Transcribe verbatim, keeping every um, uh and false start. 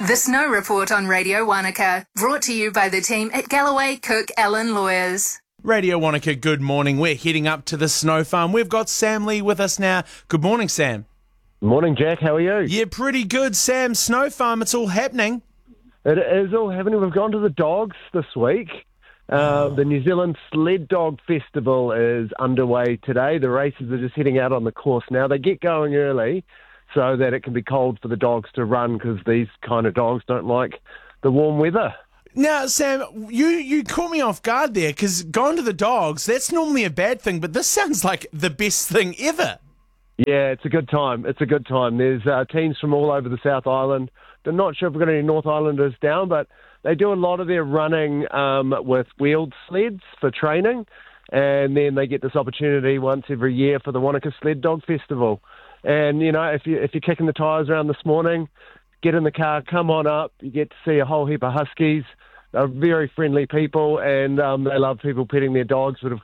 The Snow Report on Radio Wanaka, brought to you by the team at Galloway Cook Allen Lawyers. Radio Wanaka, good morning. We're heading up to the snow farm. We've got Sam Lee with us now. Good morning, Sam. Morning, Jack. How are you? Yeah, pretty good, Sam. Snow farm, it's all happening. It is all happening. We've gone to the dogs this week. Uh, the New Zealand Sled Dog Festival is underway today. The races are just heading out on the course now. They get going early so that it can be cold for the dogs to run because these kind of dogs don't like the warm weather. Now, Sam, you, you caught me off guard there because going to the dogs, that's normally a bad thing, but this sounds like the best thing ever. Yeah, it's a good time. It's a good time. There's uh, teams from all over the South Island. I'm not sure if we've got any North Islanders down, but they do a lot of their running um, with wheeled sleds for training, and then they get this opportunity once every year for the Wanaka Sled Dog Festival. And, you know, if, you, if you're kicking the tyres around this morning, get in the car, come on up. You get to see a whole heap of huskies. They're very friendly people, and um, they love people petting their dogs, but of